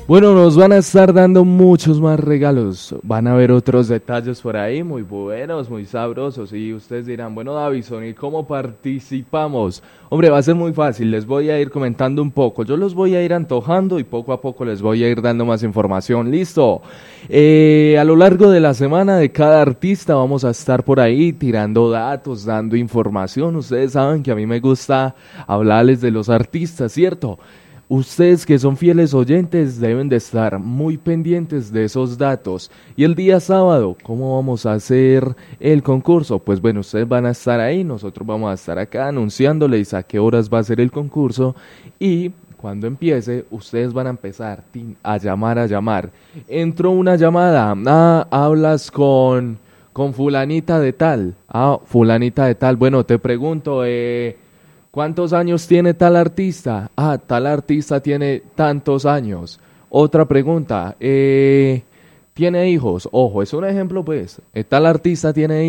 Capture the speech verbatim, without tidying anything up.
Bueno, nos van a estar dando muchos más regalos. Van a haber otros detalles por ahí muy buenos, muy sabrosos. Y ustedes dirán, bueno, Davison, ¿y cómo participamos? Hombre, va a ser muy fácil. Les voy a ir comentando un poco. Yo los voy a ir antojando y poco a poco les voy a ir dando más información. ¿Listo? Eh, a lo largo de la semana de cada artista vamos a estar por ahí tirando datos, dando información. Ustedes saben que a mí me gusta hablarles de los artistas, ¿cierto? Ustedes que son fieles oyentes deben de estar muy pendientes de esos datos. Y el día sábado, ¿cómo vamos a hacer el concurso? Pues bueno, ustedes van a estar ahí, nosotros vamos a estar acá anunciándoles a qué horas va a ser el concurso y cuando empiece, ustedes van a empezar tin, a llamar, a llamar. Entró una llamada, ah, hablas con, con fulanita de tal, ah, fulanita de tal, bueno, te pregunto, eh... ¿cuántos años tiene tal artista? Ah, tal artista tiene tantos años. Otra pregunta, eh, ¿tiene hijos? Ojo, es un ejemplo pues. Eh, tal artista tiene hijos.